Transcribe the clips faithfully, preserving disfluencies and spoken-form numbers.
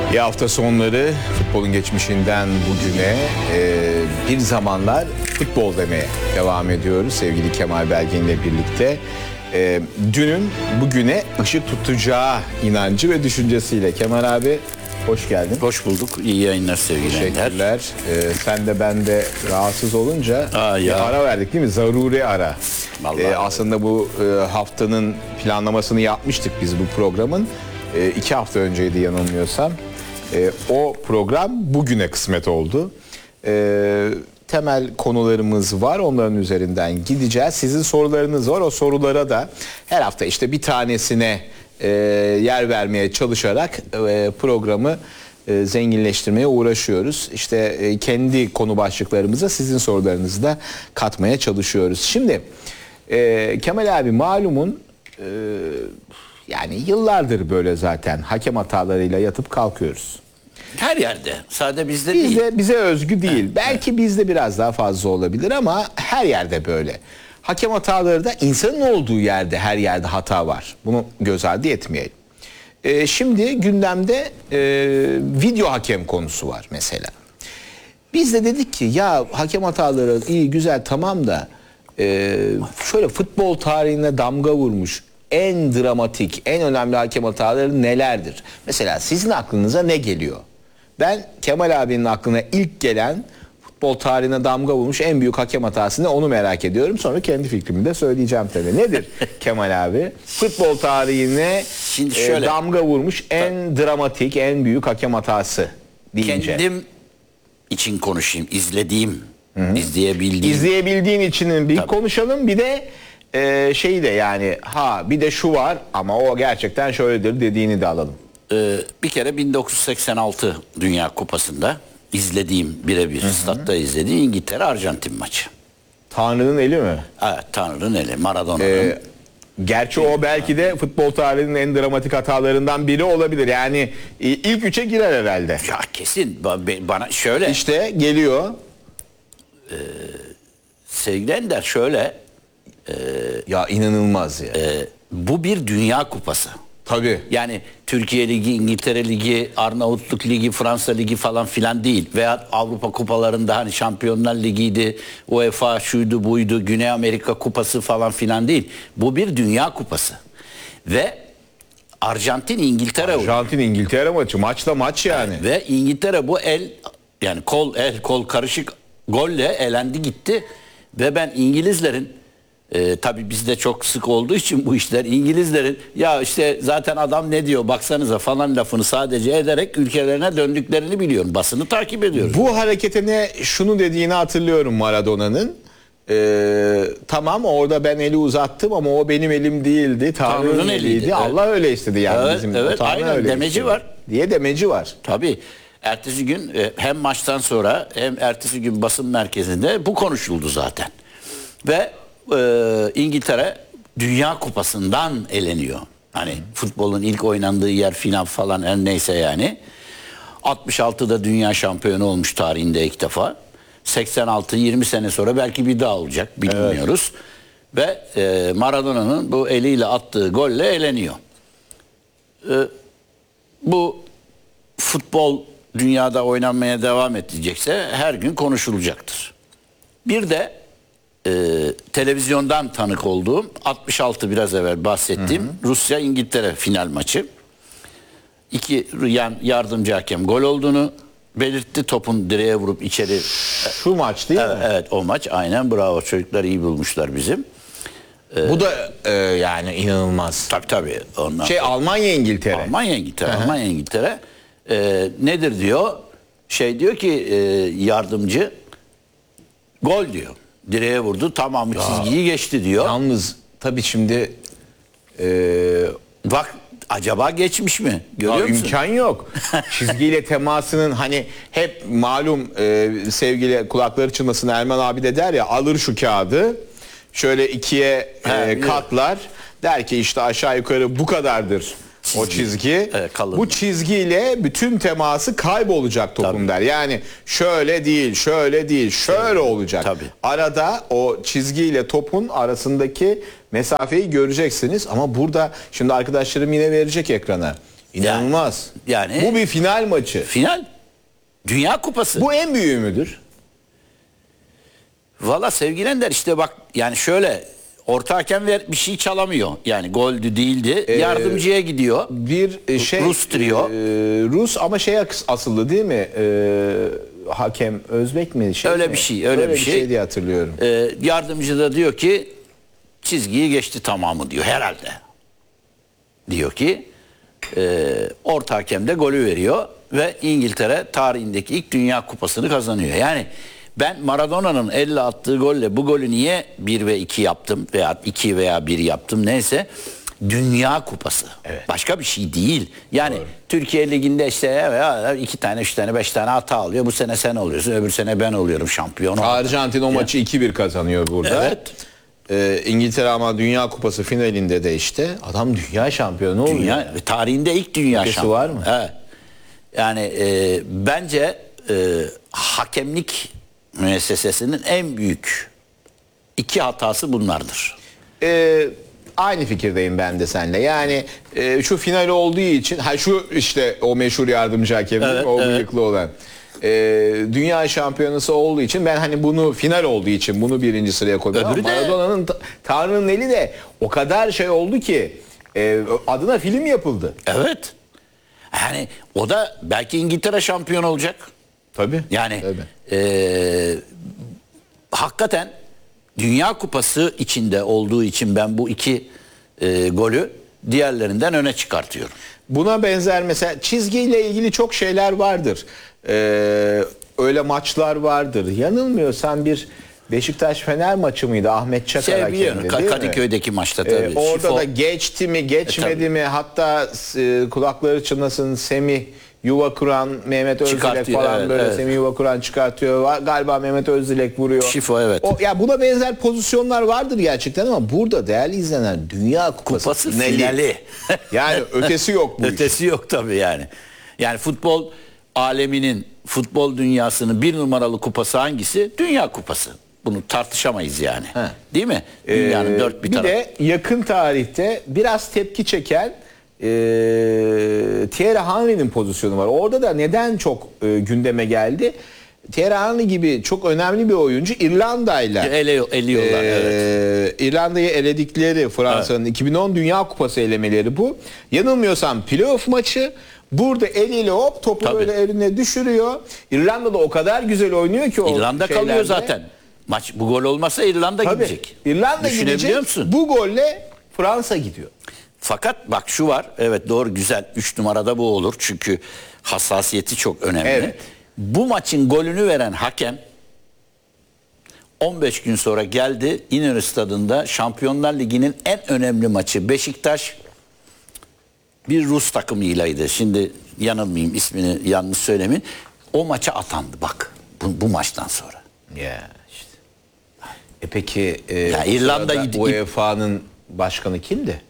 İyi hafta sonları, futbolun geçmişinden bugüne e, bir zamanlar futbol demeye devam ediyoruz sevgili Kemal Belgin ile birlikte. E, dünün bugüne ışık tutacağı inancı ve düşüncesiyle. Kemal abi hoş geldin. Hoş bulduk. İyi yayınlar sevgili Teşekkürler. E, sen de ben de rahatsız olunca Aa, ya. ara verdik değil mi? Zaruri ara. E, aslında bu e, haftanın planlamasını yapmıştık biz bu programın. E, iki hafta önceydi yanılmıyorsam. E, o program bugüne kısmet oldu. E, temel konularımız var. Onların üzerinden gideceğiz. Sizin sorularınız var. O sorulara da her hafta işte bir tanesine e, yer vermeye çalışarak e, programı e, zenginleştirmeye uğraşıyoruz. İşte e, kendi konu başlıklarımıza sizin sorularınızı da katmaya çalışıyoruz. Şimdi e, Kemal abi malumun e, yani yıllardır böyle zaten hakem hatalarıyla yatıp kalkıyoruz. Her yerde. Sadece bizde bizde, değil. Bize özgü değil. Evet, Belki evet. bizde biraz daha fazla olabilir ama her yerde böyle. Hakem hataları da insanın olduğu yerde her yerde hata var. Bunu göz ardı etmeyelim. Ee, şimdi gündemde e, video hakem konusu var mesela. Biz de dedik ki ya hakem hataları iyi güzel tamam da e, şöyle futbol tarihine damga vurmuş en dramatik, en önemli hakem hataları nelerdir? Mesela sizin aklınıza ne geliyor? Ben Kemal abinin aklına ilk gelen futbol tarihine damga vurmuş en büyük hakem hatası ne onu merak ediyorum. Sonra kendi fikrimi de söyleyeceğim tabii. Nedir Kemal abi? Futbol tarihine Şimdi şöyle, e, damga vurmuş en dramatik, en büyük hakem hatası deyince. Kendim için konuşayım. İzlediğim, Hı-hı. izleyebildiğim. İzleyebildiğin için bir tabii. konuşalım. Bir de Ee, şeyi de yani ha bir de şu var ama o gerçekten şöyledir dediğini de alalım. Ee, bir kere bin dokuz yüz seksen altı Dünya Kupası'nda izlediğim birebir statta izlediğim İngiltere Arjantin maçı. Tanrı'nın eli mi? Evet, Tanrı'nın eli, Maradona'nın. Ee, gerçi o belki de futbol tarihinin en dramatik hatalarından biri olabilir. Yani ilk üçe girer herhalde. Ya kesin bana şöyle. İşte geliyor. Ee, sevgili Ender şöyle. Ee, ya inanılmaz ya. E, bu bir Dünya Kupası. Tabii. Yani Türkiye Ligi, İngiltere Ligi, Arnavutluk Ligi, Fransa Ligi falan filan değil. Veya Avrupa Kupalarında hani Şampiyonlar Ligi'ydi, UEFA şuydu buydu, Güney Amerika Kupası falan filan değil. Bu bir Dünya Kupası. Ve Arjantin İngiltere Arjantin İngiltere maçı. Maçla maç yani. yani. Ve İngiltere bu el yani kol el kol karışık golle elendi gitti. Ve ben İngilizlerin Ee, tabii bizde çok sık olduğu için bu işler İngilizlerin ya işte zaten adam ne diyor baksanıza falan lafını sadece ederek ülkelerine döndüklerini biliyorum. Basını takip ediyorum. Bu hareketine şunu dediğini hatırlıyorum Maradona'nın. Ee, tamam orada ben eli uzattım ama o benim elim değildi. Tanrı'nın, Tanrı'nın eliydi. eliydi. Evet. Allah öyle istedi yani. Evet, bizim evet aynen öyle demeci istedi. Var. Diye demeci var. Tabii. Ertesi gün hem maçtan sonra hem ertesi gün basın merkezinde bu konuşuldu zaten. Ve Ee, İngiltere Dünya Kupası'ndan eleniyor. Hani futbolun ilk oynandığı yer final falan her neyse yani. altmış altıda dünya şampiyonu olmuş tarihinde ilk defa. seksen altı yirmi sene sonra belki bir daha olacak bilmiyoruz. Evet. Ve e, Maradona'nın bu eliyle attığı golle eleniyor. E, bu futbol dünyada oynanmaya devam edecekse her gün konuşulacaktır. Bir de Ee, televizyondan tanık olduğum altmış altı biraz evvel bahsettiğim Rusya İngiltere final maçı. İki yan yardımcı hakem gol olduğunu belirtti. Topun direğe vurup içeri. Şu maç değil evet, mi? Evet o maç aynen bravo çocuklar iyi bulmuşlar bizim. Ee, Bu da e, yani inanılmaz. Tabii tabii. Ondan şey sonra, Almanya İngiltere. Almanya İngiltere. Almanya İngiltere. Ee, nedir diyor? Şey diyor ki e, yardımcı gol diyor. Direğe vurdu tamam ya, çizgiyi geçti diyor. Yalnız tabii şimdi e, bak acaba geçmiş mi? Görüyor ya, musun? İmkan yok. Çizgiyle temasının hani hep malum e, sevgili kulakları çınlasın Erman abi de der ya alır şu kağıdı şöyle ikiye He, e, katlar der ki işte aşağı yukarı bu kadardır. Çizgi. O çizgi evet, bu çizgiyle bütün teması kaybolacak topun tabii. der. Yani şöyle değil, şöyle değil, şöyle olacak. Tabii. Arada o çizgiyle topun arasındaki mesafeyi göreceksiniz ama burada şimdi arkadaşlarım yine verecek ekrana. İnanılmaz. Yani, bu bir final maçı. Final. Dünya Kupası. Bu en büyüğü müdür? Valla sevgili Ender işte bak yani şöyle orta hakem ver, bir şey çalamıyor. Yani goldü değildi. Ee, Yardımcıya gidiyor. Bir şey Rus trio. E, Rus ama şey asıllı değil mi? E, hakem Özbek mi? Şey öyle mi? bir şey. Öyle, öyle bir şey. şey diye hatırlıyorum. E, yardımcı da diyor ki çizgiyi geçti tamamı diyor herhalde. Diyor ki e, orta hakem de golü veriyor ve İngiltere tarihindeki ilk Dünya Kupası'nı kazanıyor. Yani ben Maradona'nın elle attığı golle bu golü niye bir ve iki yaptım veya iki veya bir yaptım neyse Dünya Kupası. Evet. Başka bir şey değil. Yani doğru. Türkiye Ligi'nde işte iki tane, üç tane, beş tane hata alıyor. Bu sene sen oluyorsun, öbür sene ben oluyorum şampiyon. Arjantin o maçı iki bir kazanıyor burada. Evet. Ee, İngiltere ama Dünya Kupası finalinde de işte adam dünya şampiyonu oluyor. Dünya, yani. Tarihinde ilk dünya Ülkesi şampiyonu. var mı? Evet. Yani e, bence e, hakemlik müessesesinin en büyük iki hatası bunlardır. Ee, aynı fikirdeyim ben de seninle. Yani e, şu final olduğu için, ha şu işte o meşhur yardımcı hakem, evet, o evet. bıyıklı olan. E, dünya şampiyonası olduğu için ben hani bunu final olduğu için bunu birinci sıraya koyuyorum. Maradona'nın Tanrı'nın eli de o kadar şey oldu ki e, adına film yapıldı. Evet. Yani o da belki İngiltere şampiyon olacak. Tabii. Yani tabii. E, hakikaten Dünya Kupası içinde olduğu için ben bu iki e, golü diğerlerinden öne çıkartıyorum. Buna benzer mesela çizgiyle ilgili çok şeyler vardır. Ee, öyle maçlar vardır. Yanılmıyorsam bir Beşiktaş-Fener maçı mıydı? Ahmet Çakar hakemdi değil mi? Kadıköy'deki maçta tabii. Ee, orada Şifo... da geçti mi geçmedi e, mi? Hatta e, kulakları çınlasın Semih Yuva Kuran, Mehmet Özdilek falan evet, böyle evet. Semih Yuva Kuran çıkartıyor. Galiba Mehmet Özdilek vuruyor. Şifo evet. O, ya buna benzer pozisyonlar vardır gerçekten ama burada değerli izleyenler Dünya Kupası, Kupası finali. finali. Yani ötesi yok bu Ötesi iş. yok tabii yani. Yani futbol aleminin, futbol dünyasının bir numaralı kupası hangisi? Dünya Kupası. Bunu tartışamayız yani. He. Değil mi? Dünyanın ee, dört bir, bir tarafı. Bir de yakın tarihte biraz tepki çeken e, Thierry Henry'nin pozisyonu var. Orada da neden çok e, gündeme geldi? Thierry Henry gibi çok önemli bir oyuncu İrlanda'yla Ele, eliyorlar. E, evet. İrlanda'yı eledikleri Fransa'nın evet. iki bin on Dünya Kupası elemeleri bu. Yanılmıyorsam playoff maçı. Burada eliyle hop topu tabii. böyle eline düşürüyor. İrlanda da o kadar güzel oynuyor ki o İrlanda şeylerde. kalıyor zaten. Maç bu gol olmasa İrlanda tabii. gidecek. İrlanda gidecek. Musun? Bu golle Fransa gidiyor. Fakat bak şu var. Evet doğru güzel. üç numarada bu olur. Çünkü hassasiyeti çok önemli. Evet. Bu maçın golünü veren hakem on beş gün sonra geldi İnönü Stadı'nda Şampiyonlar Ligi'nin en önemli maçı Beşiktaş bir Rus takımıylaydı. Şimdi yanılmayayım ismini yanlış söylemeyeyim. O maça atandı bak bu, bu maçtan sonra. Ya işte. E peki e, ya İrlanda U E F A'nın başkanı kimdi?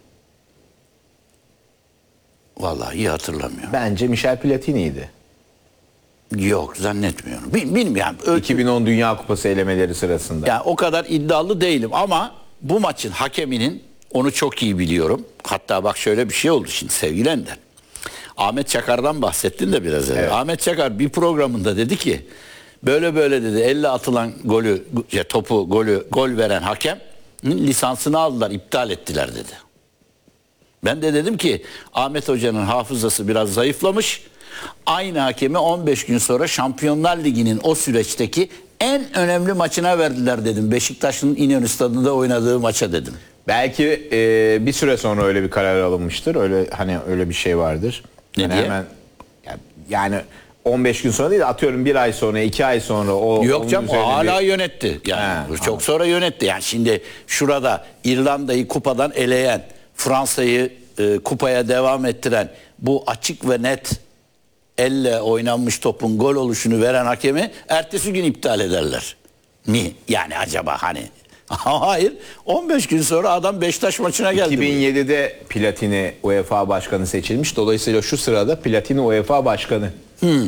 Vallahi iyi hatırlamıyorum. Bence Michel Platini'ydi. Yok zannetmiyorum. Bilmiyorum. Yani, iki bin on Dünya Kupası elemeleri sırasında. Yani o kadar iddialı değilim ama bu maçın hakeminin onu çok iyi biliyorum. Hatta bak şöyle bir şey oldu şimdi sevgili Ender. Ahmet Çakar'dan bahsettin de biraz evvel. Evet. Ahmet Çakar bir programında dedi ki böyle böyle dedi elle atılan golü topu golü gol veren hakem lisansını aldılar, iptal ettiler dedi. Ben de dedim ki Ahmet Hoca'nın hafızası biraz zayıflamış. Aynı hakemi on beş gün sonra Şampiyonlar Ligi'nin o süreçteki en önemli maçına verdiler dedim. Beşiktaş'ın İnönü Stadı'nda oynadığı maça dedim. Belki e, bir süre sonra öyle bir karar alınmıştır. Öyle hani öyle bir şey vardır. Ne hani diye? Hemen, yani on beş gün sonra değil de atıyorum bir ay sonra, iki ay sonra o yok canım o hala bir... yönetti. Yani He, çok anladım. Sonra yönetti. Yani şimdi şurada İrlanda'yı kupadan eleyen, Fransa'yı e, kupaya devam ettiren bu açık ve net elle oynanmış topun gol oluşunu veren hakemi ertesi gün iptal ederler. Mi? Yani acaba hani hayır. on beş gün sonra adam Beşiktaş maçına geldi. iki bin yedide Platini U E F A başkanı seçilmiş. Dolayısıyla şu sırada Platini U E F A başkanı. Hmm.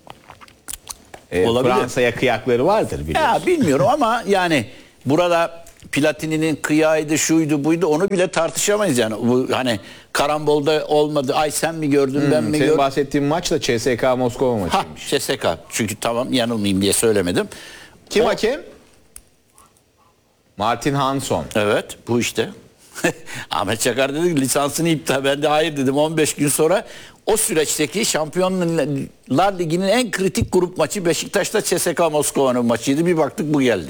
Ee, Fransa'ya kıyakları vardır biliyorsun. Ya bilmiyorum ama yani burada Platini'nin kıyağıydı, şuydu, buydu, onu bile tartışamayız yani. Bu hani karambolda olmadı. Ay sen mi gördün, hmm, ben mi senin gördüm? bahsettiğin maç da C S K A Moskova Ha, maçıymış. C S K A. Çünkü tamam, yanılmayayım diye söylemedim. Kim O- hakem? Martin Hansson. Evet, bu işte. Ahmet Çakar dedi lisansını iptal. Ben de hayır dedim. on beş gün sonra o süreçteki Şampiyonlar Ligi'nin en kritik grup maçı Beşiktaş'ta C S K A Moskova'nın maçıydı. Bir baktık bu geldi.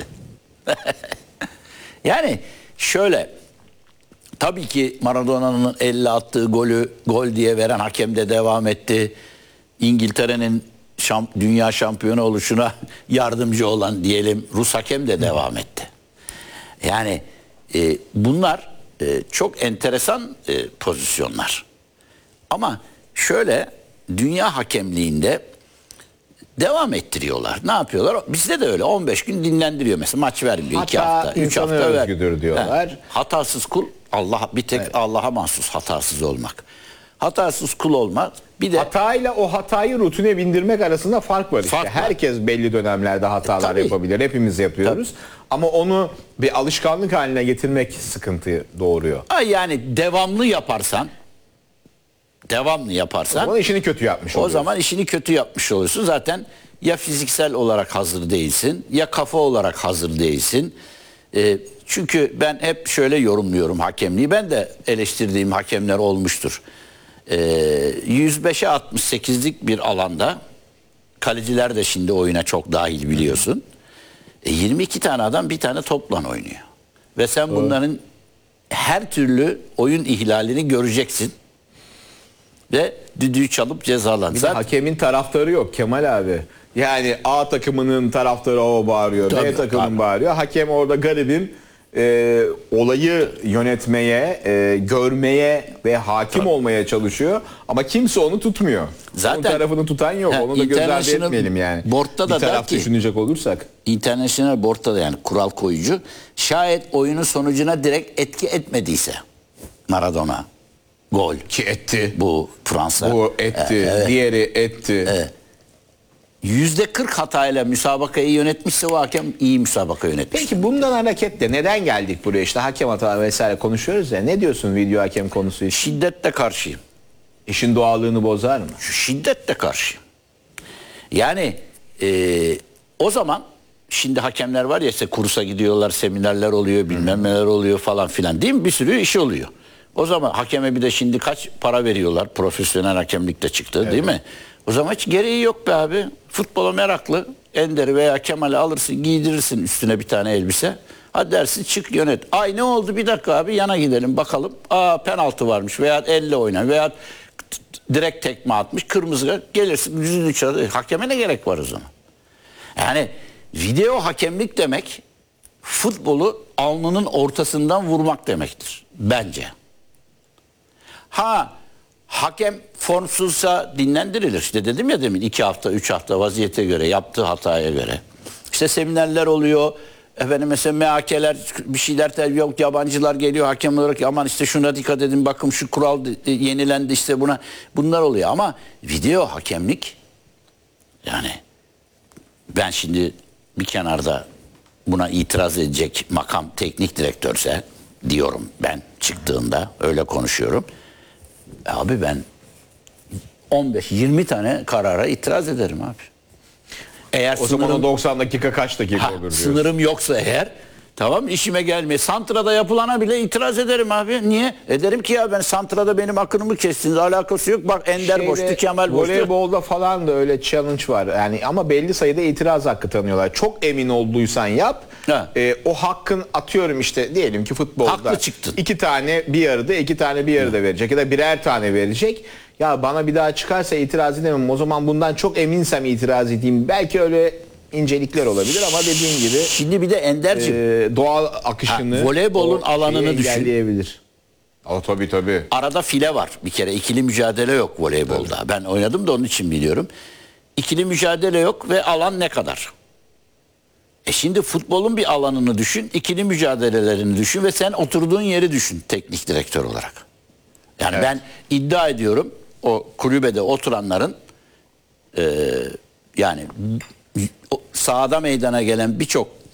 Yani şöyle, tabii ki Maradona'nın elle attığı golü gol diye veren hakem de devam etti. İngiltere'nin şamp dünya şampiyonu oluşuna yardımcı olan diyelim Rus hakem de devam etti. Yani e, bunlar e, çok enteresan e, pozisyonlar. Ama şöyle, dünya hakemliğinde devam ettiriyorlar. Ne yapıyorlar? Bizde de öyle. on beş gün dinlendiriyor mesela. Maç vermiyor. iki Hata hafta, üç insana hafta ver. özgüdür diyorlar. He. Hatasız kul, Allah bir tek Evet. Allah'a mahsus hatasız olmak. Hatasız kul olmak. Bir de Hatayla o hatayı rutine bindirmek arasında fark var işte. Fark var. Herkes belli dönemlerde hatalar tabii. yapabilir. Hepimiz yapıyoruz. Ama onu bir alışkanlık haline getirmek sıkıntı doğuruyor. Ay yani devamlı yaparsan devamlı yaparsan Onun işini kötü yapmış o oluyorsun. zaman işini kötü yapmış oluyorsun. Zaten ya fiziksel olarak hazır değilsin, ya kafa olarak hazır değilsin. Ee, çünkü ben hep şöyle yorumluyorum hakemliği. Ben de eleştirdiğim hakemler olmuştur. Ee, yüz beşe altmış sekizlik bir alanda, kaleciler de şimdi oyuna çok dahil biliyorsun. E, yirmi iki tane adam bir tane topla oynuyor. Ve sen bunların her türlü oyun ihlalini göreceksin. Ve düdüğü çalıp cezalan. Bir de hakemin taraftarı yok Kemal abi. Yani A takımının taraftarı o bağırıyor, Tabii, B takımın tabii. bağırıyor. Hakem orada garibim e, olayı yönetmeye, e, görmeye ve hakim Tabii. olmaya çalışıyor. Ama kimse onu tutmuyor. Zaten- Onun tarafını tutan yok. He, Onu da göz ardı International etmeyelim yani. Board'da da bir der taraf ki- düşünecek olursak. International Board'da da yani kural koyucu, şayet oyunun sonucuna direkt etki etmediyse Maradona gol Ki etti. bu Fransa Bu etti. E, evet. Diğeri etti. yüzde kırk hatayla müsabakayı yönetmişse o hakem iyi müsabaka yönetmiş. Peki bundan hareketle neden geldik buraya? İşte hakem hata vesaire konuşuyoruz ya. Ne diyorsun video hakem konusu için? Şiddetle karşıyım. İşin doğallığını bozar mı? Şu şiddetle karşıyım. Yani e, o zaman şimdi hakemler var ya, işte kursa gidiyorlar, seminerler oluyor, bilmem neler oluyor falan filan, değil mi? Bir sürü iş oluyor. O zaman hakeme bir de şimdi kaç para veriyorlar, profesyonel hakemlikte çıktı, evet, değil mi? O zaman hiç gereği yok be abi. Futbola meraklı Ender'i veya Kemal'i alırsın, giydirirsin üstüne bir tane elbise. Hadi dersin çık yönet. Ay ne oldu, bir dakika abi yana gidelim bakalım. Aa penaltı varmış veya elle oynar veya direkt tekme atmış, kırmızı, gelirsin yüzünü çalır. Hakeme ne gerek var o zaman? Yani video hakemlik demek futbolu alnının ortasından vurmak demektir bence. Ha hakem formsuzsa dinlendirilir. İşte dedim ya demin, iki hafta üç hafta vaziyete göre, yaptığı hataya göre. İşte seminerler oluyor. Efendim mesela M H K'ler bir şeyler ter yok, yabancılar geliyor hakem olarak, aman işte şuna dikkat edin, bakın şu kural yenilendi, işte buna bunlar oluyor. Ama video hakemlik, yani ben şimdi bir kenarda buna itiraz edecek makam teknik direktörse diyorum, ben çıktığında öyle konuşuyorum. Abi ben on beş yirmi tane karara itiraz ederim abi. Eğer O zaman o sınırım, doksan dakika kaç dakika ha, olur diyorsun. sınırım yoksa eğer, tamam, işime gelmiyor. Santra'da yapılana bile itiraz ederim abi. Niye? Ederim ki ya ben Santra'da benim akınımı kestiniz. Alakası yok. Bak Ender Şeyde, boştu, Kemal boştu. Voleybolda falan da öyle challenge var. Yani ama belli sayıda itiraz hakkı tanıyorlar. Çok emin olduysan yap. Ha. E, o hakkın, atıyorum işte diyelim ki futbolda Haklı çıktın. iki tane bir yarıda, iki tane bir yarıda verecek ya da birer tane verecek. Ya bana bir daha çıkarsa itiraz edemem. O zaman bundan çok eminsem itiraz edeyim. Belki öyle incelikler olabilir ama dediğin gibi Şimdi bir de Ender'cim, e, doğal akışını, Ha, voleybolun o alanını şeyi düşün. engelleyebilir. O tabii tabii. arada file var bir kere. İkili mücadele yok voleybolda. Tabii. Ben oynadım da onun için biliyorum. İkili mücadele yok ve alan ne kadar? E şimdi futbolun bir alanını düşün, ikili mücadelelerini düşün ve sen oturduğun yeri düşün teknik direktör olarak. Yani Evet. ben iddia ediyorum, o kulübede oturanların e, yani o sahada meydana gelen birçok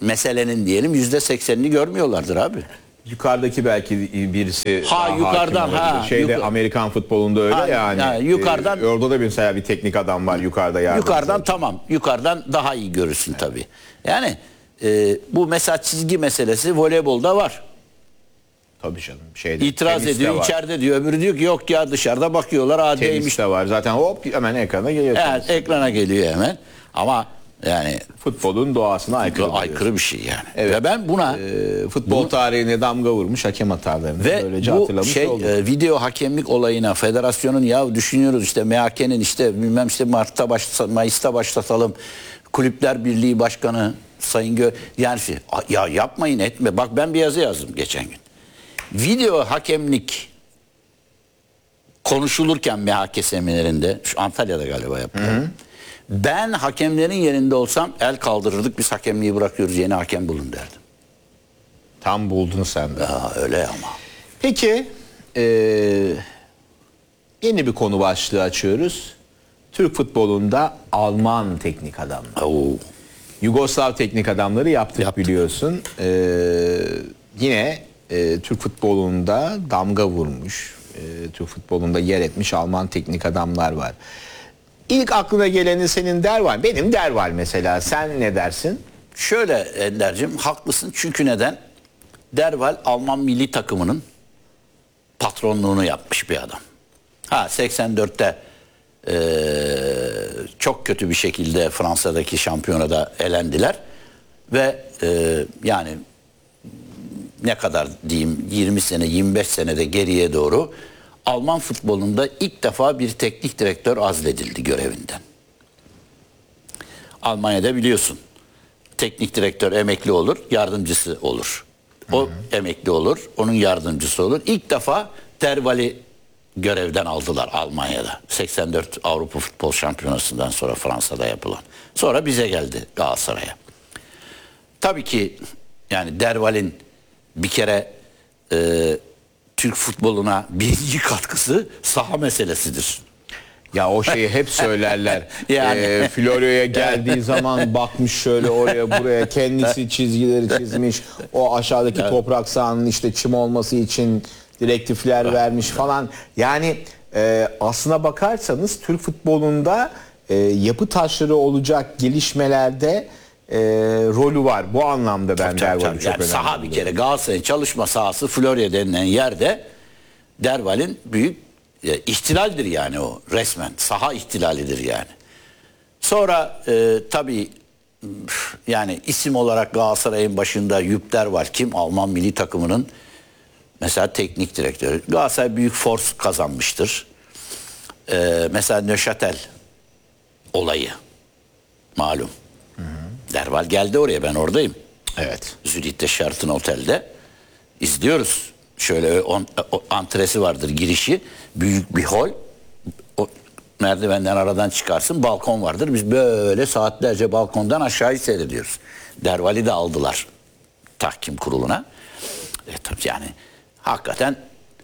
meselenin diyelim yüzde seksenini görmüyorlardır abi. Yukarıdaki belki birisi Ha, daha yukarıdan, hakim olabilir. ha, Şeyde yukarı- Amerikan futbolunda öyle Ha, yani. ha, yukarıdan- E, orada da mesela bir teknik adam var yukarıda yardımcı. Yukarıdan tamam. Yukarıdan daha iyi görürsün evet. tabii. Yani e, bu mesela çizgi meselesi voleybolda var. Tabii canım. Şeyde, İtiraz ediyor içeride diyor. Öbürü diyor ki yok ya dışarıda bakıyorlar. Adeymiş. Teniste var. Zaten hop hemen ekrana geliyor. Evet, ekrana geliyor hemen. Ama yani futbolun doğasına aykırı. Aykırı bir şey yani. Evet. Ve ben buna e, futbol bunu, tarihine damga vurmuş hakem hatalarını ve böylece bu hatırlamış şey olduk. e, video hakemlik olayına federasyonun ya düşünüyoruz işte M H K'nin işte bilmem işte Mart'ta başlatalım, Mayıs'ta başlatalım. Kulüpler Birliği Başkanı Sayın Gö yani şey, ya yapmayın etme. Bak ben bir yazı yazdım geçen gün. Video hakemlik konuşulurken M H K seminerinde şu Antalya'da galiba yaptılar. Hı hı. Ben hakemlerin yerinde olsam el kaldırırdık, biz hakemliği bırakıyoruz, yeni hakem bulun derdim. Tam buldun sen de. Ya, öyle ama. Peki ee, yeni bir konu başlığı açıyoruz. Türk futbolunda Alman teknik adamlar. Oo. Yugoslav teknik adamları yaptık, yaptık. biliyorsun. Ee, yine e, Türk futbolunda damga vurmuş, e, Türk futbolunda yer etmiş Alman teknik adamlar var. İlk aklına geleni senin Derval. Benim Derval mesela. Sen ne dersin? Şöyle Ender'cim haklısın. Çünkü neden? Derval Alman milli takımının patronluğunu yapmış bir adam. Ha seksen dörtte e, çok kötü bir şekilde Fransa'daki şampiyonada elendiler. Ve e, yani ne kadar diyeyim yirmi sene yirmi beş senede geriye doğru Alman futbolunda ilk defa bir teknik direktör azledildi görevinden. Almanya'da biliyorsun teknik direktör emekli olur, yardımcısı olur. O hı hı. emekli olur, onun yardımcısı olur. İlk defa Derval'i görevden aldılar Almanya'da. seksen dört Avrupa Futbol Şampiyonası'ndan sonra Fransa'da yapılan. Sonra bize geldi Galatasaray'a. Tabii ki yani Derval'in bir kere e, Türk futboluna birinci katkısı saha meselesidir. Ya o şeyi hep söylerler. yani. E, Florya'ya geldiği zaman bakmış şöyle oraya buraya kendisi çizgileri çizmiş. O aşağıdaki evet. toprak sahanın işte çim olması için direktifler vermiş falan. Yani e, aslına bakarsanız Türk futbolunda e, yapı taşları olacak gelişmelerde e, rolü var. Bu anlamda ben Derval'i çok yani önemli. Saha bir kere Galatasaray'ın çalışma sahası Florya denilen yerde Derval'in büyük e, ihtilaldir yani o resmen. Saha ihtilalidir yani. Sonra e, tabii yani isim olarak Galatasaray'ın başında Jupp Derval kim? Alman milli takımının mesela teknik direktörü. Galatasaray büyük force kazanmıştır. E, mesela Neuchâtel olayı malum. Hı hı. Derval geldi oraya, ben oradayım. Evet. Zürih'te Sheraton Otel'de izliyoruz. Şöyle on, o, antresi vardır girişi. Büyük bir hol. O merdivenden aradan çıkarsın, balkon vardır. Biz böyle saatlerce balkondan aşağıyı seyrediyoruz. Derval'i de aldılar tahkim kuruluna. E, tabii yani hakikaten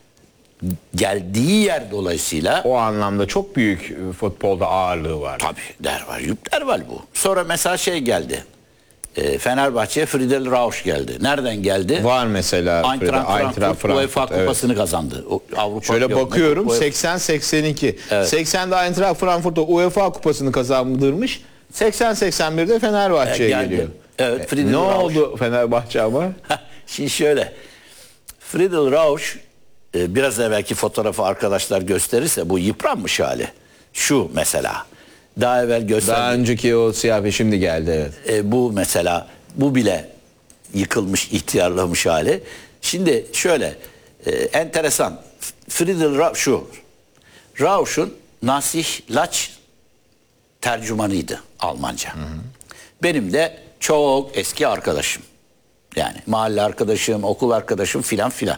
geldiği yer dolayısıyla o anlamda çok büyük futbolda ağırlığı var. Tabii Derval, Derval bu. Sonra mesela şey geldi. E, Fenerbahçe'ye Friedel Rausch geldi. Nereden geldi? Var mesela Eintracht Frankfurt, Frankfurt UEFA evet. kupasını kazandı. O, Avrupa Şöyle yok, bakıyorum seksen seksen iki. Evet. seksende Eintracht Frankfurt'ta UEFA kupasını kazandırmış. seksen seksen birde Fenerbahçe'ye e, geliyor. Evet, e, ne Rausch. oldu Fenerbahçe ama? Şimdi şöyle. Friedel Rausch e, biraz evvelki fotoğrafı arkadaşlar gösterirse bu yıpranmış hali. Şu mesela. Daha evvel gösterdim. Daha önceki o siyah şimdi geldi evet. E, bu mesela bu bile yıkılmış, ihtiyarlamış hali. Şimdi şöyle e, enteresan. Friedel Rausch şu. Rausch'un Nasih Laç tercümanıydı Almanca. Hı hı. Benim de çok eski arkadaşım. Yani mahalle arkadaşım, okul arkadaşım filan filan.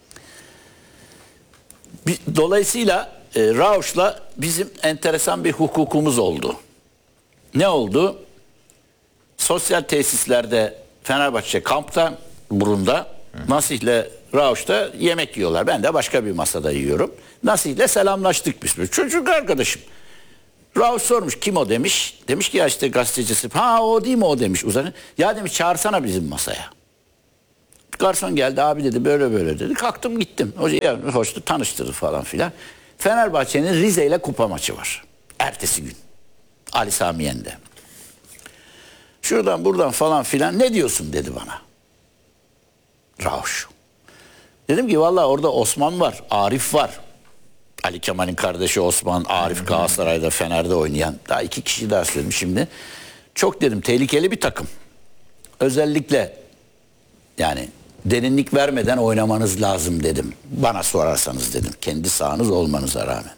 Dolayısıyla e, Rausch'la bizim enteresan bir hukukumuz oldu. Ne oldu? Sosyal tesislerde Fenerbahçe kampta, Burun'da, Nasih'le Rausch'ta yemek yiyorlar. Ben de başka bir masada yiyorum. Nasih'le selamlaştık biz. Çocuk arkadaşım. Rauf sormuş kim o demiş. Demiş ki ya işte gazetecisi. Ha o değil mi o demiş. Uzanı. Ya demiş çağırsana bizim masaya. Garson geldi abi dedi böyle böyle dedi. Kalktım gittim. Hoca hoştu tanıştırdı falan filan. Fenerbahçe'nin Rize ile kupa maçı var. Ertesi gün. Ali Sami Yen'de. Şuradan buradan falan filan ne diyorsun dedi bana. Rauf. Dedim ki vallahi orada Osman var, Arif var. Ali Kemal'in kardeşi Osman, Arif Galatasaray'da, Fener'de oynayan. Daha iki kişi daha söyledim şimdi. Çok dedim tehlikeli bir takım. Özellikle yani derinlik vermeden oynamanız lazım dedim. Bana sorarsanız dedim. Kendi sahanız olmanıza rağmen.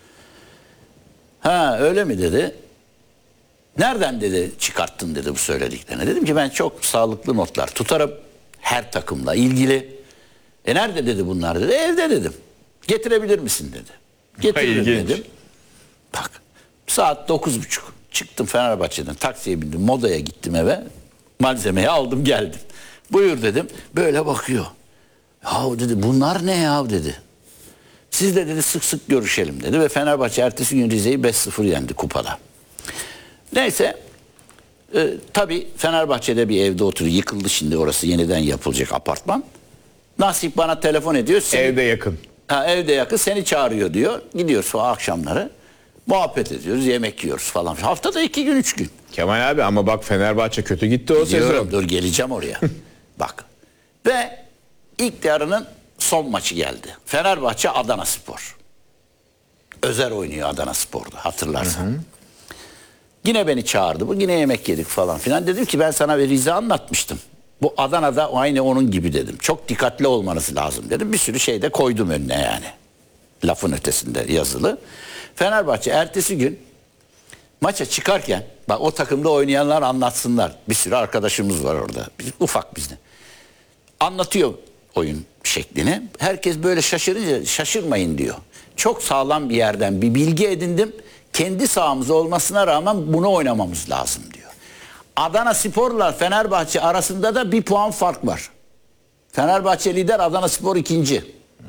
Ha öyle mi dedi. Nereden dedi çıkarttın dedi bu söylediklerini. Dedim ki ben çok sağlıklı notlar tutarım. Her takımla ilgili. E nerede dedi bunlar dedi. Evde dedim. Getirebilir misin dedi. Getiririm dedim. Bak saat dokuz buçuk. Çıktım Fenerbahçe'den taksiye bindim. Moda'ya gittim eve. Malzemeyi aldım geldim. Buyur dedim. Böyle bakıyor. Yahu dedi bunlar ne ya dedi. Siz de dedi sık sık görüşelim dedi. Ve Fenerbahçe ertesi gün Rize'yi beş sıfır yendi kupada. Neyse. E, tabii Fenerbahçe'de bir evde oturuyor. Yıkıldı şimdi orası yeniden yapılacak apartman. Nasip bana telefon ediyor. Seni, Evde yakın. Ha, evde yakın seni çağırıyor diyor. Gidiyoruz o akşamları. Muhabbet ediyoruz, yemek yiyoruz falan. Haftada iki gün, üç gün. Kemal abi ama bak Fenerbahçe kötü gitti o Diyorum, sezon. dur geleceğim oraya. Bak. Ve ilk yarının son maçı geldi. Fenerbahçe Adanaspor. Özer oynuyor Adanaspor'da hatırlarsan. Hı hı. Yine beni çağırdı. Bu yine yemek yedik falan filan. Dedim ki ben sana bir Rize anlatmıştım. Bu Adana'da aynı onun gibi dedim. Çok dikkatli olmanız lazım dedim. Bir sürü şey de koydum önüne yani. Lafın ötesinde yazılı. Fenerbahçe ertesi gün maça çıkarken bak o takımda oynayanlar anlatsınlar. Bir sürü arkadaşımız var orada. Biz, ufak bizde. Anlatıyor oyun şeklini. Herkes böyle şaşırınca şaşırmayın diyor. Çok sağlam bir yerden bir bilgi edindim. Kendi sahamız olmasına rağmen bunu oynamamız lazım diyor. Adanaspor'la Fenerbahçe arasında da bir puan fark var. Fenerbahçe lider, Adanaspor ikinci. Hmm.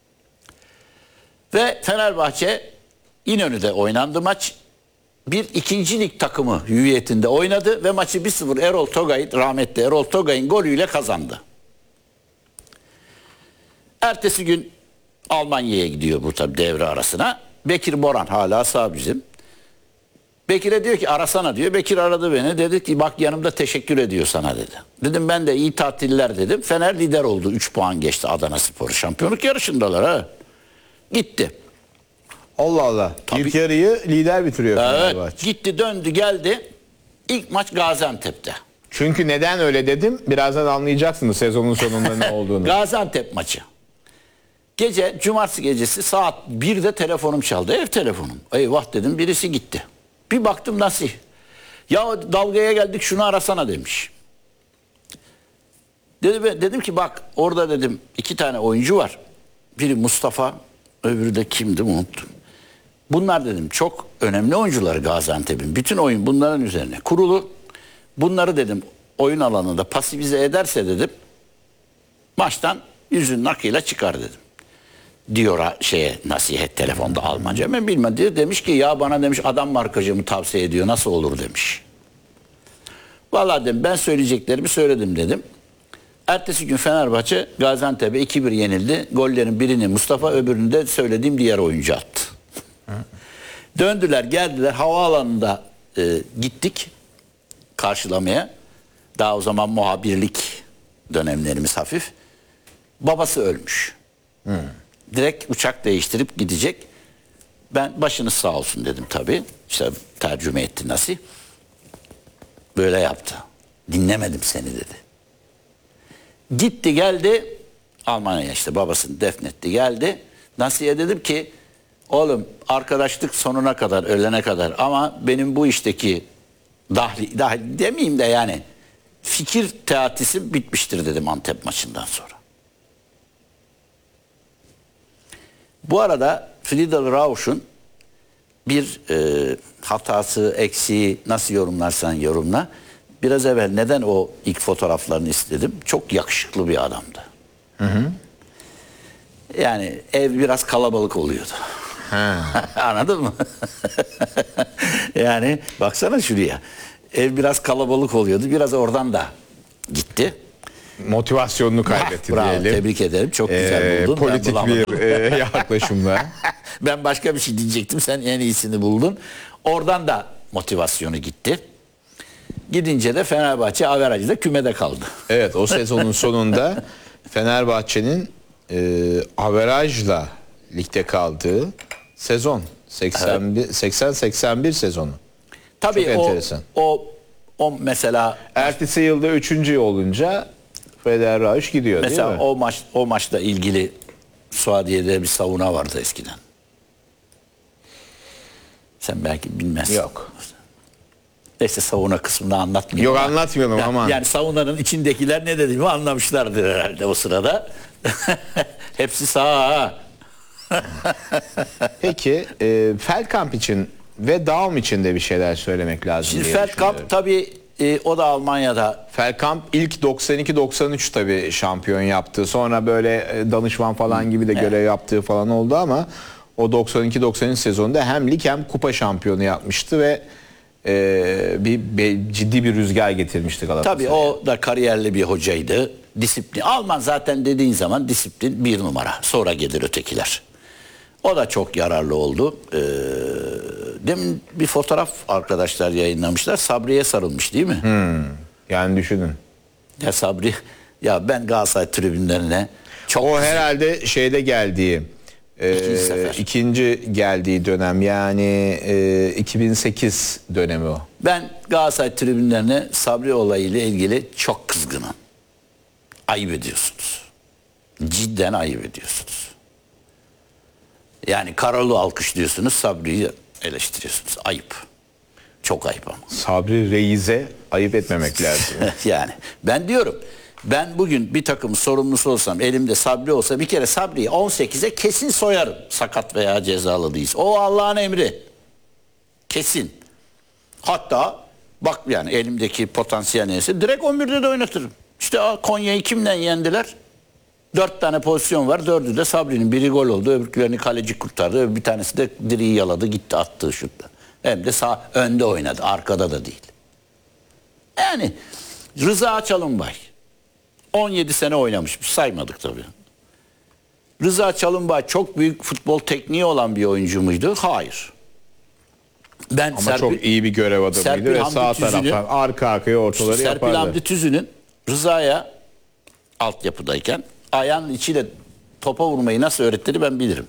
Ve Fenerbahçe İnönü'de oynandı maç. Bir ikinci lig takımı hüviyetinde oynadı ve maçı bir sıfır Erol Togay, rahmetli Erol Togay'ın golüyle kazandı. Ertesi gün Almanya'ya gidiyor bu tabi devre arasına. Bekir Boran hala sağ bizim. Bekir'e diyor ki arasana diyor. Bekir aradı beni. Dedi ki bak yanımda teşekkür ediyor sana dedi. Dedim ben de iyi tatiller dedim. Fener lider oldu. üç puan geçti Adanaspor. Şampiyonluk yarışındalar ha. Gitti. Allah Allah. Tabii. İlk yarıyı lider bitiriyor Fenerbahçe. Evet. Gitti döndü geldi. İlk maç Gaziantep'te. Çünkü neden öyle dedim? Birazdan anlayacaksınız sezonun sonunda ne olduğunu. Gaziantep maçı. Gece cumartesi gecesi saat birde telefonum çaldı. Ev telefonum. Eyvah dedim birisi gitti. Bir baktım Nasih. Ya dalgaya geldik şunu arasana demiş. Dedim, dedim ki bak orada dedim iki tane oyuncu var. Biri Mustafa öbürü de kimdi unuttum. Bunlar dedim çok önemli oyuncular Gaziantep'in. Bütün oyun bunların üzerine kurulu. Bunları dedim oyun alanında pasifize ederse dedim maçtan yüzünün akıyla çıkar dedim. Diyor şeye nasihat telefonda Almanca ben bilmem diyor. Demiş ki ya bana demiş adam markacımı tavsiye ediyor nasıl olur demiş. Vallahi dedim ben söyleyeceklerimi söyledim dedim. Ertesi gün Fenerbahçe Gaziantep'e iki bir yenildi. Gollerin birini Mustafa öbürünü de söylediğim diğer oyuncu attı. Döndüler geldiler havaalanında e, gittik karşılamaya. Daha o zaman muhabirlik dönemlerimiz hafif. Babası ölmüş. Hmm. Direkt uçak değiştirip gidecek. Ben başınız sağ olsun dedim tabii. İşte tercüme etti Nasih. Böyle yaptı. Dinlemedim seni dedi. Gitti geldi Almanya'ya işte babasını defnetti geldi. Nasih'e dedim ki oğlum arkadaşlık sonuna kadar ölene kadar ama benim bu işteki dahli, dahli demeyeyim de yani fikir teatisim bitmiştir dedim Antep maçından sonra. Bu arada Friedel Rausch'un bir e, hatası, eksiği nasıl yorumlarsan yorumla. Biraz evvel neden o ilk fotoğraflarını istedim? Çok yakışıklı bir adamdı. Hı hı. Yani ev biraz kalabalık oluyordu. Anladın mı? Yani baksana şuraya. Ev biraz kalabalık oluyordu. Biraz oradan da gitti. Motivasyonunu kaybetti Bravo, diyelim. tebrik ederim. Çok güzel Ee, buldun. politik bir e, yaklaşımla. Ben başka bir şey diyecektim. Sen en iyisini buldun. Oradan da motivasyonu gitti. Gidince de Fenerbahçe averajda kümede kaldı. Evet, o sezonun sonunda Fenerbahçe'nin e, averajla ligde kaldığı sezon. seksen seksen bir sezonu. Tabii Çok o, enteresan. o o mesela Ertesi yılda üçüncü olunca Feder Rauş gidiyor mesela değil mi? o maç o maçla ilgili Suadiye'de bir savuna vardı eskiden. Sen belki bilmezsin. Yok. Neyse savuna kısmını anlatmayayım. Yok, ama. anlatmayalım yani, ama. Yani savunanın içindekiler ne dediğimi anlamışlardır herhalde o sırada. Hepsi sağ. Peki e, Feldkamp için ve Daum için de bir şeyler söylemek lazım Şimdi diye Feldkamp düşünüyorum. tabii e, o da Almanya'da. Feldkamp ilk doksan iki doksan üç tabii şampiyon yaptı. Sonra böyle e, danışman falan gibi de Evet. görev yaptığı falan oldu ama o doksan iki doksan üç sezonunda hem lig hem kupa şampiyonu yapmıştı ve e, bir, bir ciddi bir rüzgar getirmişti Galatasaray'a. Tabii o da kariyerli bir hocaydı. Disiplin. Alman zaten dediğin zaman disiplin bir numara. Sonra gelir ötekiler. O da çok yararlı oldu. Ee, demin bir fotoğraf arkadaşlar yayınlamışlar. Sabri'ye sarılmış değil mi? Hmm, yani düşünün. Ya Sabri, ya ben Galatasaray tribünlerine çok... O herhalde şeyde geldiği e, İkinci sefer. ikinci geldiği dönem yani e, iki bin sekiz dönemi o. Ben Galatasaray tribünlerine Sabri olayıyla ilgili çok kızgınım. Ayıp ediyorsunuz. Cidden ayıp ediyorsunuz. Yani Karol'u alkışlıyorsunuz, Sabri'yi eleştiriyorsunuz. Ayıp. Çok ayıp ama. Sabri Reis'e ayıp etmemek lazım. Yani ben diyorum, ben bugün bir takım sorumlusu olsam, elimde Sabri olsa bir kere Sabri'yi on sekize kesin soyarım. Sakat veya cezalı değilse. O Allah'ın emri. Kesin. Hatta bak yani elimdeki potansiyel neyse direkt on birde de oynatırım. İşte Konya'yı kimden yendiler? Dört tane pozisyon var. Dördü de Sabri'nin. Biri gol oldu. Öbürlerini kaleci kurtardı. Öbür bir tanesi de direği yaladı. Gitti attığı şutla. Hem de sağ önde oynadı. Arkada da değil. Yani Rıza Çalınbay. on yedi sene oynamışmış. Saymadık tabii. Rıza Çalınbay çok büyük futbol tekniği olan bir oyuncu muydu? Hayır. Ben Ama Serpil, çok iyi bir görev adamıydı Serpil ve Hamdi sağ Tüzün'ü- taraftan arka arkaya ortaları Serpil yapardı. Hamdi Tüzün'ün Rıza'ya altyapıdayken ayağının içiyle topa vurmayı nasıl öğrettiğini ben bilirim.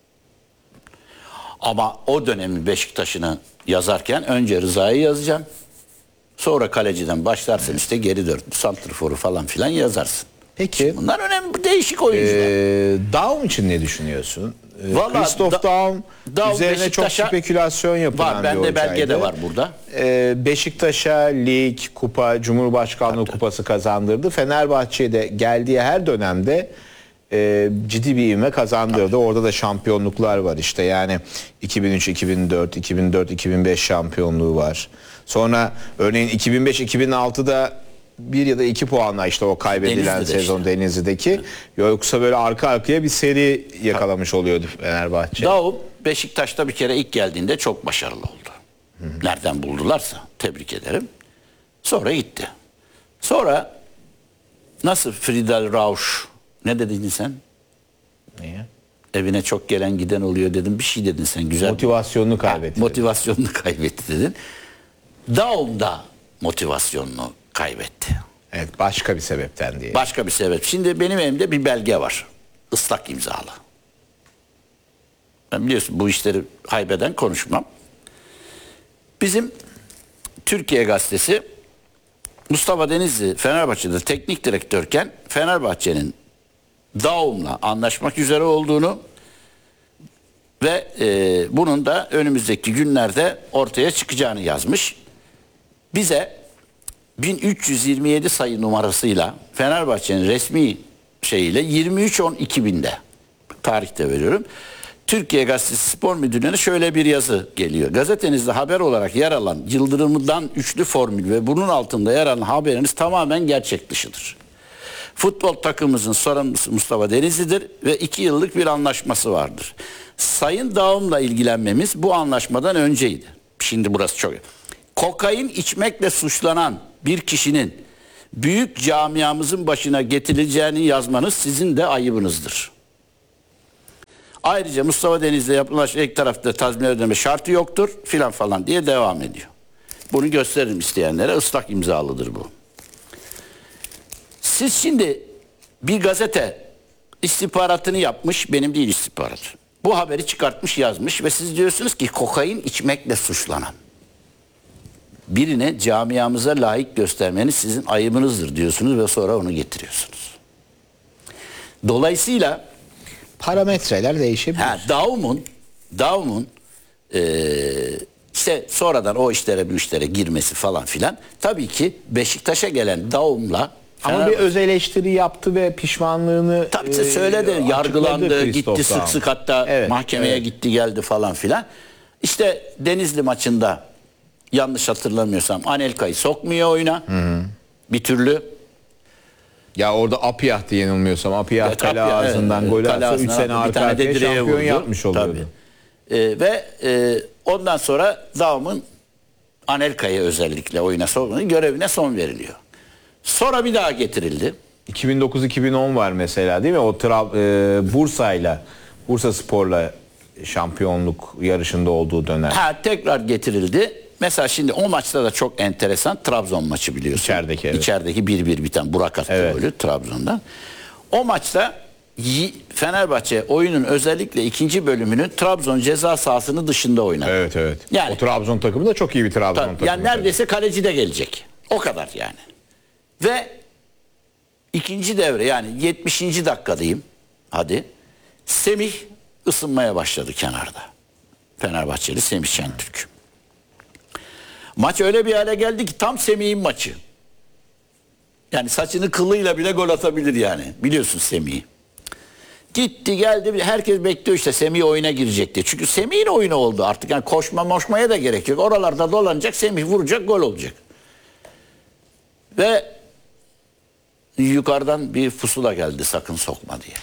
Ama o dönemi Beşiktaş'ını yazarken önce Rıza'yı yazacağım. Sonra kaleciden başlarsın işte geri dört, santrforu falan filan yazarsın. Peki Bunlar önemli değişik oyuncular. e, Daum için ne düşünüyorsun? E, Vallahi Christoph Da- Daum, Daum üzerine çok Beşiktaş'a- spekülasyon yapılan Var, bir bende hocaydı. belge de var burada. E, Beşiktaş'a lig, kupa, Cumhurbaşkanlığı kupası kazandırdı. Fenerbahçe'ye de geldiği her dönemde e, ciddi bir ivme kazandırdı. Orada da şampiyonluklar var işte yani iki bin üç, iki bin dört, iki bin dört, iki bin beş şampiyonluğu var. Sonra örneğin iki bin beş, iki bin altıda bir ya da iki puanla işte o kaybedilen Denizli'de sezon işte. Denizli'deki. Yoksa böyle arka arkaya bir seri yakalamış oluyordu Fenerbahçe. Daum Beşiktaş'ta bir kere ilk geldiğinde çok başarılı oldu. Nereden buldularsa tebrik ederim. Sonra gitti. Sonra nasıl Friedel Rausch ne dedin sen? Niye? Evine çok gelen giden oluyor dedim. Bir şey dedin sen güzel. Motivasyonunu Ha, kaybetti. motivasyonunu kaybetti dedin. Daum da motivasyonunu kaybetti. Evet, başka bir sebepten diye. Başka bir sebep. Şimdi benim elimde bir belge var. Islak imzalı. Ben biliyorsun bu işleri haybeden konuşmam. Bizim Türkiye Gazetesi Mustafa Denizli Fenerbahçe'de teknik direktörken Fenerbahçe'nin Daum'la anlaşmak üzere olduğunu ve e, bunun da önümüzdeki günlerde ortaya çıkacağını yazmış. Bize bin üç yüz yirmi yedi sayı numarasıyla Fenerbahçe'nin resmi şeyiyle yirmi üç on iki binde tarihte veriyorum. Türkiye Gazetesi Spor Müdürlüğü'ne şöyle bir yazı geliyor. Gazetenizde haber olarak yer alan Yıldırım'dan üçlü formül ve bunun altında yer alan haberiniz tamamen gerçek dışıdır. Futbol takımımızın sorumlusu Mustafa Denizli'dir ve iki yıllık bir anlaşması vardır. Sayın Daum'la ilgilenmemiz bu anlaşmadan önceydi. Bir şimdi burası çok. Kokain içmekle suçlanan bir kişinin büyük camiamızın başına getirileceğini yazmanız sizin de ayıbınızdır. Ayrıca Mustafa Deniz'le yapılan ek tarafta tazminat ödeme şartı yoktur filan falan diye devam ediyor. Bunu gösteririm isteyenlere, ıslak imzalıdır bu. Siz şimdi bir gazete istihbaratını yapmış, benim değil istihbarat. Bu haberi çıkartmış, yazmış ve siz diyorsunuz ki kokain içmekle suçlanan birine camiamıza layık göstermeniz sizin ayıbınızdır diyorsunuz ve sonra onu getiriyorsunuz. Dolayısıyla parametreler değişebilir. Ha, Daum'un Daum'un e, işte sonradan o işlere bu işlere girmesi falan filan tabii ki Beşiktaş'a gelen Daum'la ama Fener... bir öz eleştiri yaptı ve pişmanlığını tabii e, söyledi, yargılandı, gitti sık sık hatta evet, mahkemeye evet. gitti geldi falan filan. İşte Denizli maçında yanlış hatırlamıyorsam Anelka'yı sokmuyor oyuna. Hı hı. Bir türlü. Ya orada Apiyah'tı yenilmiyorsam. Apiyah evet, kale ağzından evet, gol atsa üç sene arka arkaya şampiyon vurdu. Yapmış oluyordu. Ee, ve e, ondan sonra Daum'un Anelka'yı özellikle oyuna sokmanın görevine son veriliyor. Sonra bir daha getirildi. iki bin dokuz iki bin on var mesela değil mi? O Trab e, Bursa'yla Bursa Spor'la şampiyonluk yarışında olduğu dönem. Ha, tekrar getirildi. Mesela şimdi o maçta da çok enteresan Trabzon maçı biliyorsun. İçerideki evet. İçerideki bir bir biten Burak attı evet. golü Trabzon'dan. O maçta Fenerbahçe oyunun özellikle ikinci bölümünü Trabzon ceza sahasının dışında oynadı. Evet evet. Yani, o Trabzon takımı da çok iyi bir Trabzon tabii, takımı. Yani neredeyse kaleci de gelecek. O kadar yani. Ve ikinci devre yani yetmişinci dakikadayım. Hadi. Semih ısınmaya başladı kenarda. Fenerbahçeli Semih Şentürk. Maç öyle bir hale geldi ki tam Semih'in maçı. Yani saçını kılıyla bile gol atabilir yani. Biliyorsun Semih'i. Gitti geldi herkes bekliyor işte Semih oyuna girecek diye. Çünkü Semih'in oyunu oldu artık. Yani koşma moşmaya da gerek yok. Oralarda dolanacak Semih vuracak gol olacak. Ve yukarıdan bir pusula geldi sakın sokma diye.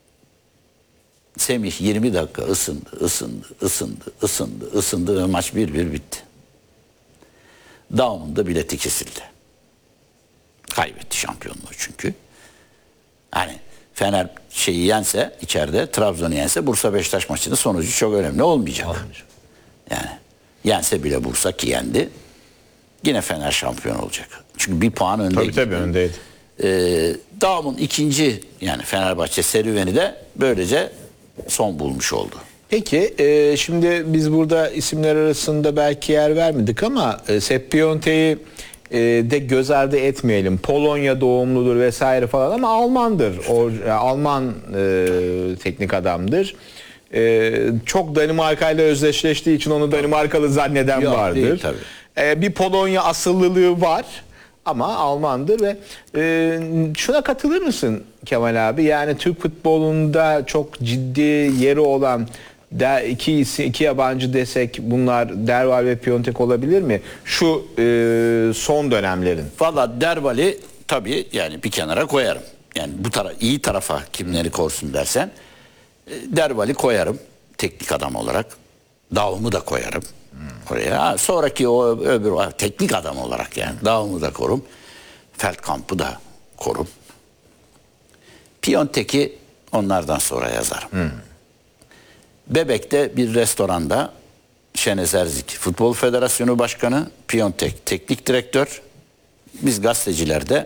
Semih yirmi dakika ısındı, ısındı, ısındı, ısındı, ısındı ve maç bir bir bitti. Daum'un da bileti kesildi. Kaybetti şampiyonluğu çünkü. Hani Fener şeyi yense içeride, Trabzon'u yense Bursa Beşiktaş maçının sonucu çok önemli olmayacak. Olmayacak. Yani yense bile Bursa ki yendi. Yine Fener şampiyon olacak. Çünkü bir puan öndeydi. Tabii tabii öndeydi. Ee, Daum'un ikinci yani Fenerbahçe serüveni de böylece son bulmuş oldu. Peki e, şimdi biz burada isimler arasında belki yer vermedik ama e, Sepp Piontek'i e, de göz ardı etmeyelim. Polonya doğumludur vesaire falan ama Almandır. O e, Alman e, teknik adamdır. E, çok Danimarka ile özdeşleştiği için onu Danimarkalı zanneden Yok, vardır. değil, tabii. E, bir Polonya asıllılığı var. Ama Almandır ve e, şuna katılır mısın Kemal abi? Yani Türk futbolunda çok ciddi yeri olan der, iki, iki yabancı desek bunlar Derval ve Piontek olabilir mi? Şu e, son dönemlerin. Valla Derval'i tabii yani bir kenara koyarım. Yani bu tara iyi tarafa kimleri korsun dersen e, Derval'i koyarım teknik adam olarak. Daum'u da koyarım. Oraya. Sonraki o öbür teknik adam olarak yani. Daum'u da korum. Feldkamp'ı da korum. Piontek'i onlardan sonra yazarım. Hmm. Bebek'te bir restoranda Şenez Erzik Futbol Federasyonu Başkanı, Piontek teknik direktör. Biz gazetecilerde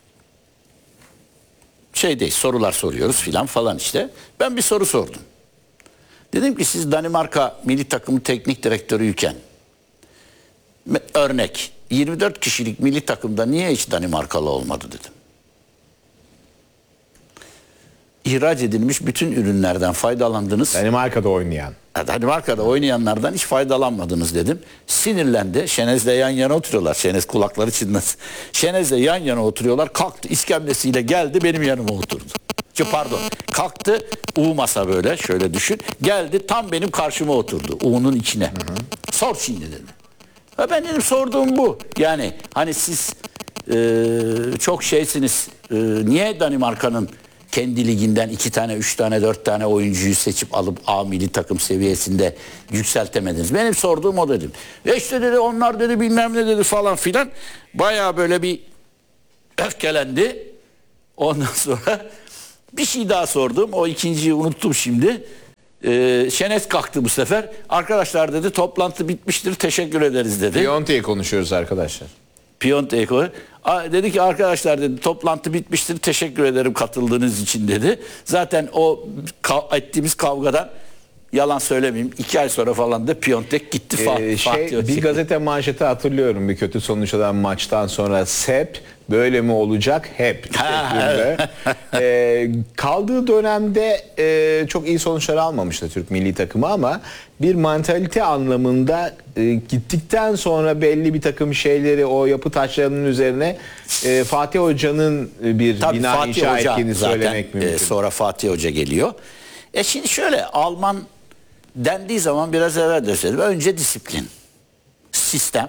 şeydeyiz, sorular soruyoruz filan falan işte. Ben bir soru sordum. Dedim ki siz Danimarka milli takımı teknik direktörüyken örnek yirmi dört kişilik milli takımda niye hiç Danimarkalı olmadı dedim. İhraç edilmiş bütün ürünlerden faydalandınız. Danimarka'da oynayan. Danimarka'da oynayanlardan hiç faydalanmadınız dedim. Sinirlendi. Şenez'le yan yana oturuyorlar. Şenez kulakları çınlasın. Şenez'le yan yana oturuyorlar. Kalktı iskemlesiyle geldi benim yanıma oturdu. Pardon. Kalktı U masa böyle şöyle düşün. Geldi tam benim karşıma oturdu. U'nun içine. Hı hı. Sor şimdi dedi. Ve ben dedim sorduğum bu. Yani hani siz e, çok şeysiniz. E, niye Danimarka'nın kendi liginden iki tane, üç tane, dört tane oyuncuyu seçip alıp A milli takım seviyesinde yükseltemediniz? Benim sorduğum o dedim. E işte dedi onlar dedi bilmem ne dedi falan filan. Bayağı böyle bir öfkelendi. Ondan sonra bir şey daha sordum. O ikinciyi unuttum şimdi. Ee, Şenes kalktı bu sefer. Arkadaşlar dedi toplantı bitmiştir. Teşekkür ederiz dedi. Piontek'i konuşuyoruz arkadaşlar. Piontek dedi ki arkadaşlar dedi toplantı bitmiştir. Teşekkür ederim katıldığınız için dedi. Zaten o ka- ettiğimiz kavgadan yalan söylemeyeyim. iki ay sonra falan da Piontek gitti. Ee, Fa- şey, bir gazete manşeti hatırlıyorum. Bir kötü sonuç alan maçtan sonra Sep böyle mi olacak hep şeklinde. ee, kaldığı dönemde e, çok iyi sonuçlar almamıştı Türk milli takımı ama bir mantalite anlamında e, gittikten sonra belli bir takım şeyleri o yapı taşlarının üzerine e, Fatih Hoca'nın bir Tabii bina Fatih inşa Hoca ettiğini zaten, söylemek mümkün. E, sonra Fatih Hoca geliyor. E şimdi şöyle Alman dendiği zaman biraz evvel de söyledim. Önce disiplin, sistem.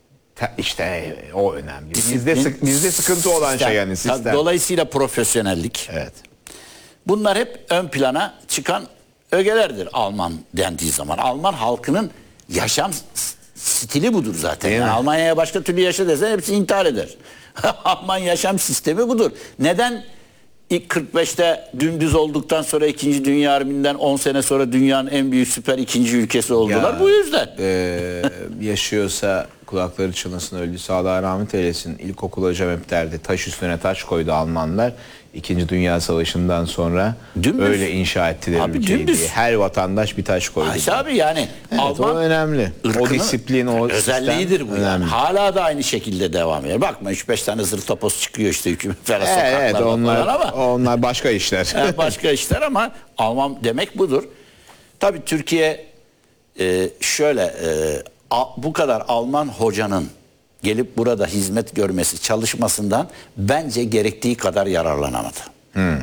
İşte o önemli. Disiplin, bizde sık, bizde sıkıntı olan sistem. şey yani sistem. Dolayısıyla profesyonellik. Evet. Bunlar hep ön plana çıkan ögelerdir Alman dendiği zaman. Alman halkının yaşam stili budur zaten. Yani Almanya'ya başka türlü yaşa desen hepsi intihar eder. Alman yaşam sistemi budur. Neden ilk kırk beşte dümdüz olduktan sonra ikinci Dünya Harbi'nden on sene sonra dünyanın en büyük süper ikinci ülkesi oldular? Ya, bu yüzden. E, yaşıyorsa kulakları çınlasın, öldüyse Allah rahmet eylesin. İlkokul hocam hep derdi taş üstüne taş koydu Almanlar. İkinci Dünya Savaşı'ndan sonra dümdüz. Öyle inşa ettiler abi, ülkeyi diye. Her vatandaş bir taş koydu. Ayşe abi yani evet, Alman o önemli. O disiplin, o özelliğidir bu önemli. yani. Hala da aynı şekilde devam ediyor. Bakma üç beş tane zır tapos çıkıyor işte hükümet falan evet, sokaklarda evet, onlar, ama. onlar başka işler. Yani başka işler ama Alman demek budur. Tabii Türkiye e, şöyle e, a, bu kadar Alman hocanın gelip burada hizmet görmesi, çalışmasından bence gerektiği kadar yararlanamadı. Hmm.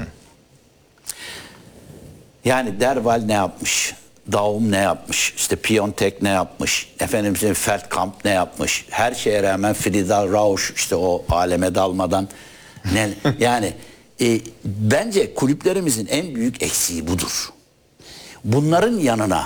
Yani Derval ne yapmış? Daum ne yapmış? İşte Piontek ne yapmış? Efendim Feldkamp ne yapmış? Her şeye rağmen Frida Rausch işte o aleme dalmadan ne yani e, bence kulüplerimizin en büyük eksiği budur. Bunların yanına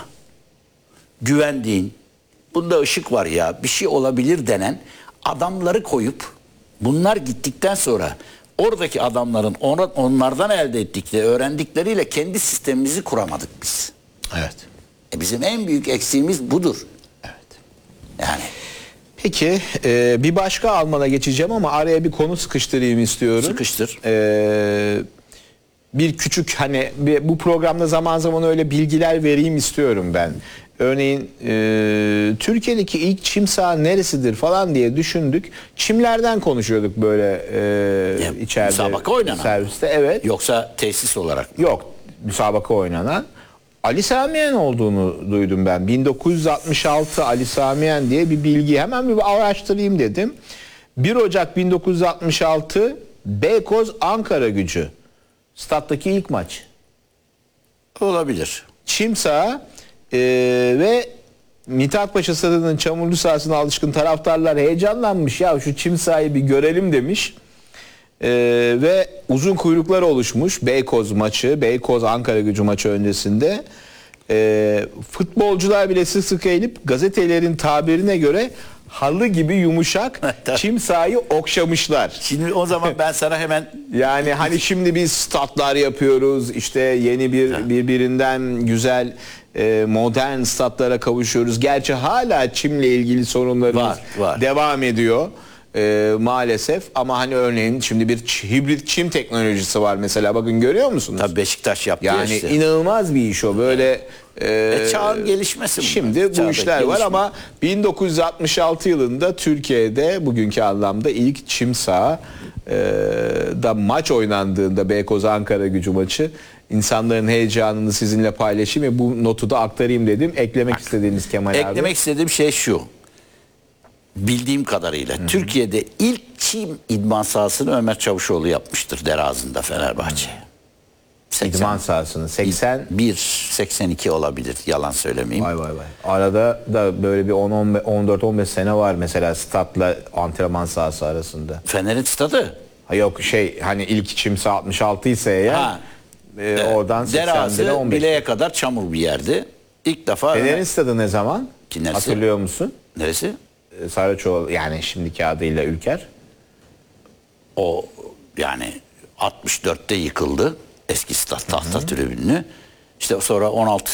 güvendiğin, bunda ışık var ya bir şey olabilir denen adamları koyup bunlar gittikten sonra oradaki adamların onlardan elde ettikleri, öğrendikleriyle kendi sistemimizi kuramadık biz. Evet. E bizim en büyük eksiğimiz budur. Evet. Yani. Peki e, bir başka Alman'a geçeceğim ama araya bir konu sıkıştırayım istiyorum. Sıkıştır. E, bir küçük hani bir, bu programda zaman zaman öyle bilgiler vereyim istiyorum ben. Örneğin e, Türkiye'deki ilk çim saha neresidir falan diye düşündük. Çimlerden konuşuyorduk böyle e, ya, içeride. Müsabaka oynanan. Serviste evet. Yoksa tesis olarak. Yok, müsabaka oynanan. Ali Samiyen olduğunu duydum ben. bin dokuz yüz altmış altı Ali Samiyen diye bir bilgi. Hemen bir araştırayım dedim. bir Ocak bin dokuz yüz altmış altı Beykoz Ankara Gücü. Stat'taki ilk maç. Olabilir. Çim saha e, ve Mithat Paşa Stadı'nın çamurlu sahasına alışkın taraftarlar heyecanlanmış. Ya şu çim sahayı bir görelim demiş. Ee, ve uzun kuyruklar oluşmuş Beykoz maçı, Beykoz Ankara Gücü maçı öncesinde. Ee, futbolcular bile sık sık eğilip gazetelerin tabirine göre halı gibi yumuşak çim sahayı okşamışlar. Şimdi o zaman ben sana hemen yani hani şimdi biz statlar yapıyoruz, işte yeni bir birbirinden güzel e, modern statlara kavuşuyoruz. Gerçi hala çimle ilgili sorunlarımız var, var. devam ediyor. Ee, maalesef ama hani örneğin şimdi bir hibrit çim teknolojisi var mesela, bakın görüyor musunuz? Tabii Beşiktaş yaptı yani işte. inanılmaz bir iş o böyle e, e, çağın gelişmesi şimdi bunlar. bu Çağda işler gelişme. var ama bin dokuz yüz altmış altı yılında Türkiye'de bugünkü anlamda ilk çim saha e, da maç oynandığında Beykoz Ankara Gücü maçı, insanların heyecanını sizinle paylaşayım ve bu notu da aktarayım dedim. Eklemek Bak, istediğiniz Kemal eklemek abi. Eklemek istediğim şey şu. Bildiğim kadarıyla Hı-hı. Türkiye'de ilk çim idman sahasını Ömer Çavuşoğlu yapmıştır Derazı'nda Fenerbahçe. seksen İdman sahasını seksen bir seksen iki olabilir, yalan söylemeyeyim. Vay vay vay. Arada da böyle bir on dört on beş sene var mesela statla antrenman sahası arasında. Fener'in stadı. Ha yok şey hani ilk içimsi altmış altı ise eğer Ha. e, oradan seksen bire Derazı on beş. bileğe kadar çamur bir yerdi. İlk defa Fener'in stadı ne zaman? Ki neresi? Hatırlıyor musun? neresi? E, Saraçoğlu yani şimdiki adıyla Ülker. O yani altmış dörtte yıkıldı. Eski stat tahta tribünü. İşte sonra on altı